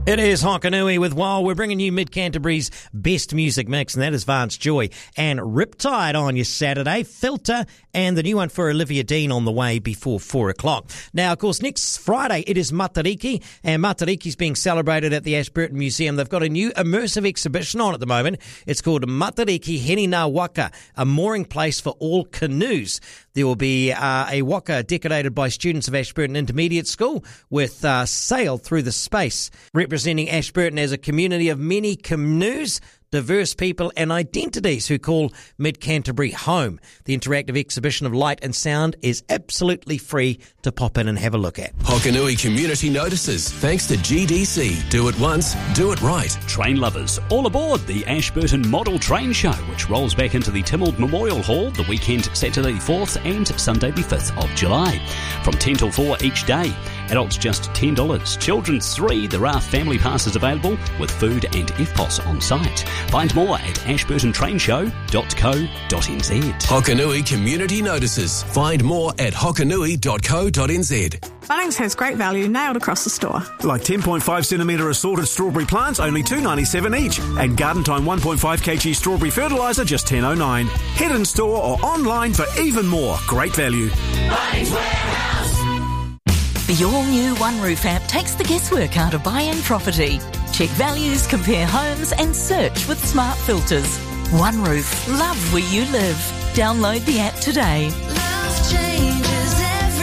It is Hokanui with Wild. We're bringing you Mid-Canterbury's best music mix, and that is Vance Joy and Riptide on your Saturday. Filter and the new one for Olivia Dean on the way before 4 o'clock. Now, of course, next Friday it is Matariki, and Matariki's being celebrated at the Ashburton Museum. They've got a new immersive exhibition on at the moment. It's called Matariki Henina Waka, a mooring place for all canoes. There will be a waka decorated by students of Ashburton Intermediate School with sail through the space, representing Ashburton as a community of many canoes, diverse people and identities who call Mid-Canterbury home. The interactive exhibition of light and sound is absolutely free to pop in and have a look at. Hokanui Community Notices, thanks to GDC. Do it once, do it right. Train lovers, all aboard the Ashburton Model Train Show, which rolls back into the Tynwald Memorial Hall the weekend Saturday the 4th and Sunday the 5th of July. From 10 till 4 each day. Adults just $10. Children's $3. There are family passes available with food and FPOS on site. Find more at ashburtontrainshow.co.nz. Hokanui Community Notices. Find more at hokanui.co.nz. Bunnings has great value nailed across the store. Like 10.5 centimetre assorted strawberry plants, only $2.97 each. And Garden Time 1.5 kg strawberry fertiliser, just $10.09. Head in store or online for even more. Great value. Bunnings Warehouse. The all-new One Roof app takes the guesswork out of buying property. Check values, compare homes and search with smart filters. One Roof. Love where you live. Download the app today. Love changes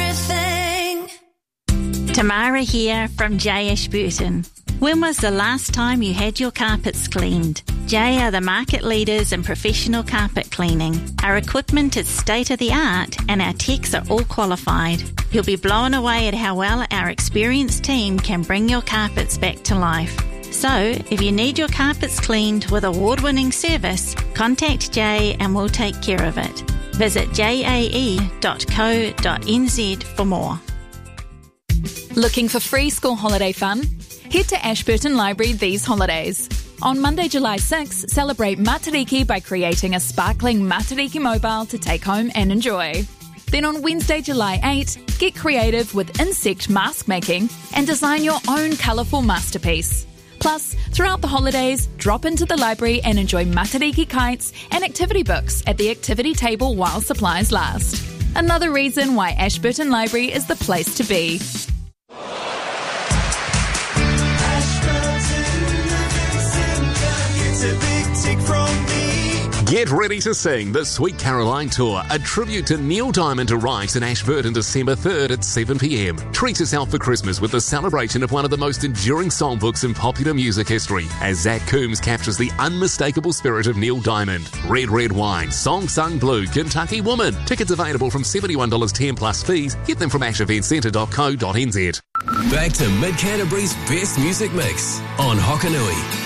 everything. Tamara here from J Ashburton. When was the last time you had your carpets cleaned? J are the market leaders in professional carpet cleaning. Our equipment is state-of-the-art and our techs are all qualified. You'll be blown away at how well our experienced team can bring your carpets back to life. So, if you need your carpets cleaned with award-winning service, contact J and we'll take care of it. Visit jae.co.nz for more. Looking for free school holiday fun? Head to Ashburton Library these holidays. On Monday, July 6, celebrate Matariki by creating a sparkling Matariki mobile to take home and enjoy. Then on Wednesday, July 8, get creative with insect mask making and design your own colourful masterpiece. Plus, throughout the holidays, drop into the library and enjoy Matariki kites and activity books at the activity table while supplies last. Another reason why Ashburton Library is the place to be. Get ready to sing the Sweet Caroline Tour, a tribute to Neil Diamond arrives in Ashburton December 3rd at 7 p.m. Treat yourself for Christmas with the celebration of one of the most enduring songbooks in popular music history, as Zach Coombs captures the unmistakable spirit of Neil Diamond. Red, Red Wine, Song Sung Blue, Kentucky Woman. Tickets available from $71.10 plus fees. Get them from asheventcentre.co.nz. Back to Mid-Canterbury's best music mix on Hokanui.